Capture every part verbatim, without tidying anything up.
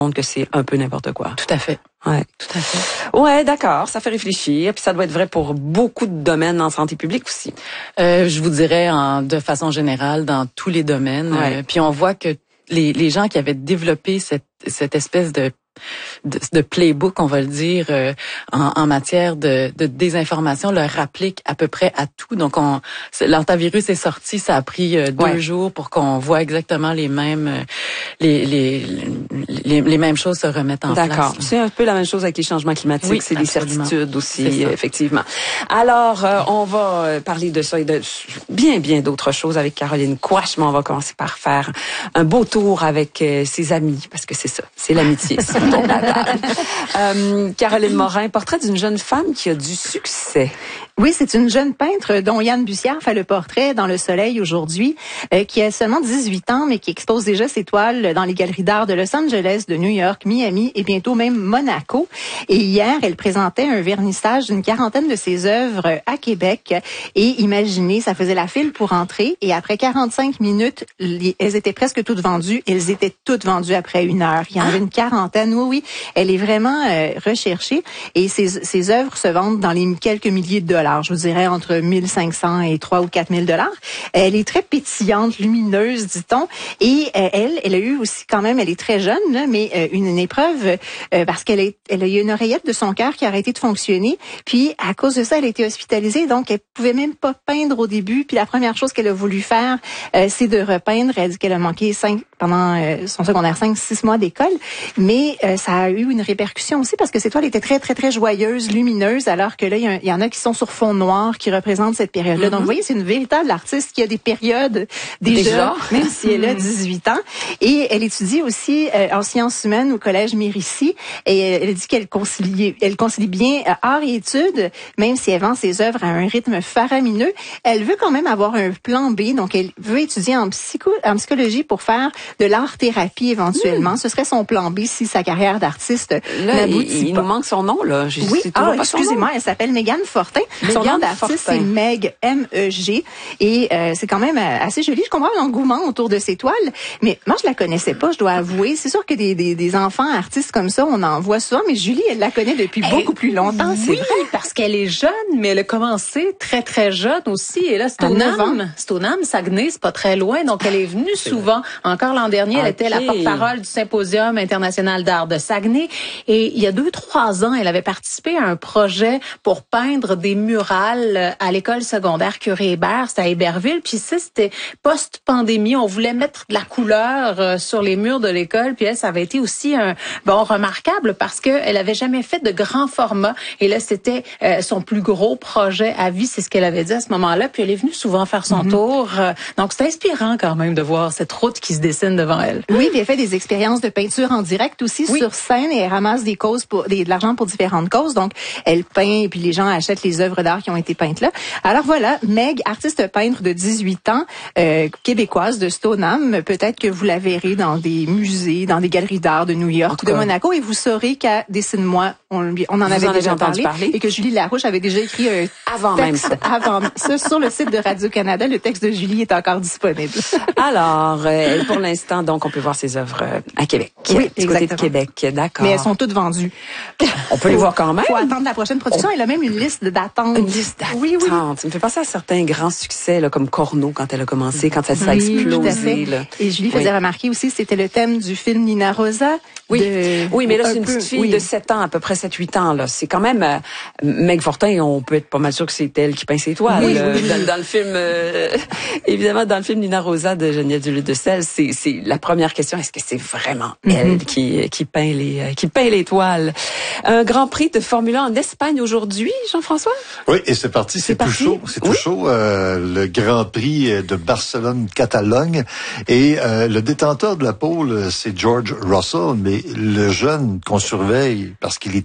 compte que c'est un peu n'importe quoi. Tout à fait. Ouais. Tout à fait. Ouais, d'accord. Ça fait réfléchir. Puis ça doit être vrai pour beaucoup de domaines en santé publique aussi. Euh, je vous dirais, en, de façon générale, dans tous les domaines. Ouais. Euh, puis on voit que les, les gens qui avaient développé cette, cette espèce de De, de playbook, on va le dire, euh, en, en matière de, de désinformation, le rapplique à peu près à tout. Donc, on, l'antivirus est sorti, ça a pris euh, deux ouais. jours pour qu'on voit exactement les mêmes, euh, les, les, les, les mêmes choses se remettre en place. D'accord. C'est un peu la même chose avec les changements climatiques. Oui, c'est absolument. des certitudes aussi, effectivement. Alors, euh, on va parler de ça et de bien, bien d'autres choses avec Caroline Quach, mais on va commencer par faire un beau tour avec euh, ses amis, parce que c'est ça, c'est l'amitié. euh, Caroline Morin, portrait d'une jeune femme qui a du succès. Oui, c'est une jeune peintre dont Yann Bussière fait le portrait dans Le Soleil aujourd'hui, euh, qui a seulement dix-huit ans, mais qui expose déjà ses toiles dans les galeries d'art de Los Angeles, de New York, Miami et bientôt même Monaco. Et hier, elle présentait un vernissage d'une quarantaine de ses œuvres à Québec. Et imaginez, ça faisait la file pour entrer. Et après quarante-cinq minutes, les, elles étaient presque toutes vendues. Elles étaient toutes vendues après une heure. Il y en avait une quarantaine. Oui, oui, elle est vraiment euh, recherchée. Et ses, ses œuvres se vendent dans les quelques milliers de dollars. Je vous dirais entre mille cinq cents et trois ou quatre mille dollars. Elle est très pétillante, lumineuse, dit-on. Et euh, elle, elle a eu aussi quand même, elle est très jeune, là, mais euh, une, une épreuve euh, parce qu'elle est, elle a eu une oreillette de son cœur qui a arrêté de fonctionner. Puis à cause de ça, elle a été hospitalisée. Donc elle pouvait même pas peindre au début. Puis la première chose qu'elle a voulu faire, euh, c'est de repeindre. Elle dit qu'elle a manqué cinq pendant euh, son secondaire cinq, six mois d'école. Mais euh, ça a eu une répercussion aussi parce que ses toiles étaient très, très, très joyeuses, lumineuses, alors que là, il y, y en a qui sont sur fond noir qui représentent cette période-là. Mm-hmm. Donc, vous voyez, c'est une véritable artiste qui a des périodes déjà, déjà? même si elle a dix-huit ans. Et elle étudie aussi euh, en sciences humaines au Collège Mérici. Et elle dit qu'elle concilie, elle concilie bien euh, art et études, même si elle vend ses œuvres à un rythme faramineux. Elle veut quand même avoir un plan B. Donc, elle veut étudier en, psycho, en psychologie pour faire de l'art-thérapie éventuellement. Mm. Ce serait son plan B si sa carrière d'artiste n'aboutit il, il pas. nous manque son nom, là. Je, oui, ah, excusez-moi, elle s'appelle Mégane Fortin. Son nom d'artiste, c'est Meg, M E G. Et euh, c'est quand même assez joli. Je comprends l'engouement autour de ses toiles, mais moi, je la connaissais pas, je dois avouer. C'est sûr que des, des, des enfants artistes comme ça, on en voit souvent, mais Julie, elle la connaît depuis elle, beaucoup plus longtemps, c'est oui, vrai. Parce qu'elle est jeune, mais elle a commencé très, très jeune aussi. Et là, c'est au Nam, c'est au Nam, Saguenay, c'est pas très loin. Donc, elle est venue c'est souvent. Vrai. Encore l'an dernier, elle okay. était la porte-parole du Symposium international d'art de Saguenay. Et il y a deux, trois ans, elle avait participé à un projet pour peindre des murales à l'école secondaire Curie-Hébert, c'était à Héberville. Puis ça, c'était post-pandémie. On voulait mettre de la couleur euh, sur les murs de l'école. Puis elle, ça avait été aussi un bon remarquable parce que elle avait jamais fait de grand format. Et là, c'était euh, son plus gros projet à vie. C'est ce qu'elle avait dit à ce moment-là. Puis elle est venue souvent faire son mm-hmm. tour. Euh, donc c'est inspirant quand même de voir cette route qui se dessine devant elle. Oui, puis elle fait des expériences de peinture en direct aussi oui. sur scène et elle ramasse des causes pour des, de l'argent pour différentes causes. Donc elle peint et puis les gens achètent les œuvres d'art qui ont été peintes là. Alors voilà, Meg, artiste peintre de dix-huit ans, euh, québécoise de Stoneham. Peut-être que vous la verrez dans des musées, dans des galeries d'art de New York ou de Monaco et vous saurez qu'à Dessine-moi, on, on en vous avait en déjà parlé, parlé et que Julie Larouche avait déjà écrit un avant texte même ça. avant ça sur le site de Radio-Canada. Le texte de Julie est encore disponible. Alors, euh, pour l'instant, donc, on peut voir ses œuvres à Québec. Oui, du côté de Québec, d'accord. Mais elles sont toutes vendues. On peut les voir quand même. Faut attendre la prochaine production. On... Elle a même une liste d'attente. Une liste d'attente. Oui, oui. Ça me fait penser à certains grands succès, là, comme Corneau, quand elle a commencé, quand ça, ça a oui, explosé. Là. Et Julie faisait oui. remarquer aussi, c'était le thème du film Nina Rosa. Oui, de... oui mais là, c'est une peu, petite fille oui. de sept ans, à peu près sept huit ans. Là. C'est quand même... Euh, Meg Fortin, on peut être pas mal sûr que c'est elle qui peint ses toiles. Oui, euh, oui. Dans, dans le film... Euh, évidemment, dans le film Nina Rosa de Geneviève Duluth-de-Selles, c'est, c'est la première question, est-ce que c'est vraiment mm-hmm. elle qui, qui, peint les, qui peint les toiles? Un Grand Prix de Formule un en Espagne aujourd'hui, Jean-François? Oui, et c'est parti, c'est, c'est tout parti. chaud. C'est oui. tout chaud, euh, le Grand Prix de Barcelone-Catalogne. Et euh, le détenteur de la pole, c'est George Russell, mais le jeune qu'on surveille, parce qu'il est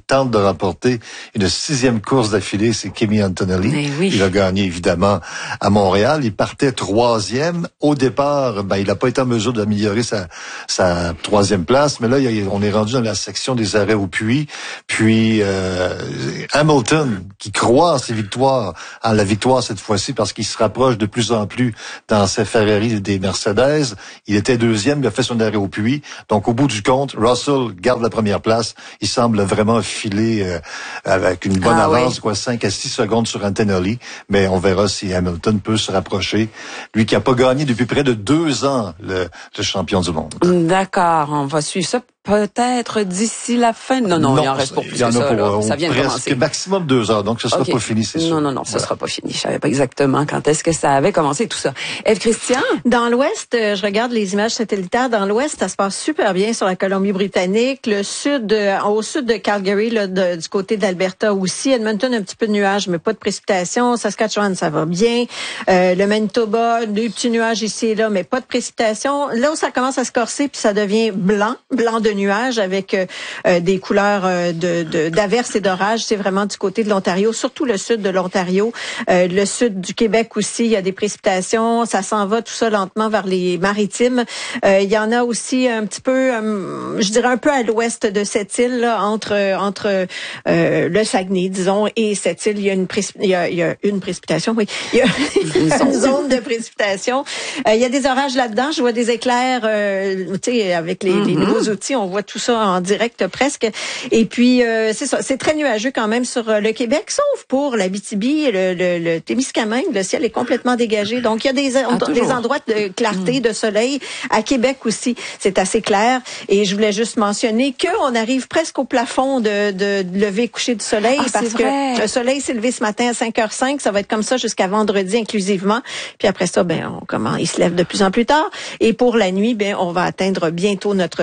tente de remporter une sixième course d'affilée, c'est Kimi Antonelli. Oui. Il a gagné évidemment à Montréal. Il partait troisième. Au départ, ben, il n'a pas été en mesure d'améliorer sa, sa troisième place, mais là, il, on est rendu dans la section des arrêts au puits. Puis euh, Hamilton, qui croit en ses victoires, en la victoire cette fois-ci, parce qu'il se rapproche de plus en plus dans ses Ferrari des Mercedes. Il était deuxième, il a fait son arrêt au puits. Donc, au bout du compte, Russell garde la première place. Il semble vraiment filer euh, avec une bonne ah, avance, oui. quoi, cinq à six secondes sur Antonelli. Mais on verra si Hamilton peut se rapprocher. Lui qui a pas gagné depuis près de deux ans, le, le champion du monde. D'accord, on va suivre ça. Peut-être d'ici la fin. Non, non, non, il en reste pour plus que ça. Pour, là. Ça vient de commencer. Presque maximum deux heures, donc ce sera okay. pas fini, c'est sûr. Non, non, non, ce voilà. sera pas fini. Je savais pas exactement quand est-ce que ça avait commencé tout ça. Ève Christian? Dans l'Ouest, je regarde les images satellitaires. Dans l'Ouest, ça se passe super bien sur la Colombie-Britannique. Le sud, au sud de Calgary, là, de, du côté d'Alberta aussi. Edmonton, un petit peu de nuages, mais pas de précipitations. Saskatchewan, ça va bien. Euh, le Manitoba, des petits nuages ici et là, mais pas de précipitations. Là où ça commence à se corser, puis ça devient blanc, blanc de nuages avec euh, des couleurs euh, de, de, d'averses et d'orages. C'est vraiment du côté de l'Ontario, surtout le sud de l'Ontario. Euh, le sud du Québec aussi, il y a des précipitations. Ça s'en va tout ça lentement vers les maritimes. Euh, il y en a aussi un petit peu, euh, je dirais un peu à l'ouest de cette île, là, entre entre euh, le Saguenay, disons, et cette île. Il y a une, précip- il y a, il y a une précipitation, oui. Il y a une zone de précipitation. Euh, il y a des orages là-dedans. Je vois des éclairs, euh, tu sais, avec les, mm-hmm. les nouveaux outils. On voit tout ça en direct presque. Et puis, euh, c'est ça, c'est très nuageux quand même sur le Québec, sauf pour l'Abitibi, le, le, le Témiscamingue. Le ciel est complètement dégagé. Donc, il y a des, ah, des endroits de clarté, mmh. de soleil. À Québec aussi, c'est assez clair. Et je voulais juste mentionner qu'on arrive presque au plafond de, de, de lever coucher du soleil ah, parce que le soleil s'est levé ce matin à cinq heures cinq. Ça va être comme ça jusqu'à vendredi inclusivement. Puis après ça, ben, on commence, il se lève de plus en plus tard. Et pour la nuit, ben, on va atteindre bientôt notre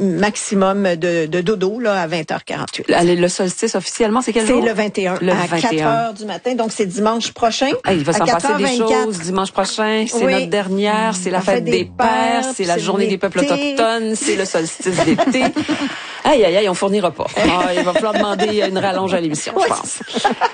maximum de, de dodo là à vingt heures quarante-huit. Allez, le solstice officiellement, c'est quel jour? C'est le vingt et un, le à vingt et un. quatre heures du matin, donc c'est dimanche prochain. Ah, il va s'en passer des choses dimanche prochain. C'est oui. notre dernière, c'est la, la fête, fête des, des pères, c'est la journée l'été. des peuples autochtones, c'est le solstice d'été. Aïe, aïe, aïe, on fournira pas. Ah, il va falloir demander une rallonge à l'émission, oui. je pense.